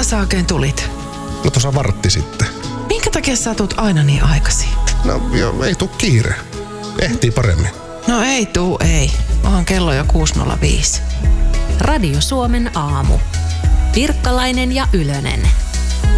sä oikein tulit? No tuossa vartti sitten. Minkä takia sä tuut aina niin aikaisin? No joo, ei tuu kiire. Ehtii paremmin. No ei. Onhan kello jo 6.05. Radio Suomen aamu. Pirkkalainen ja Ylönen.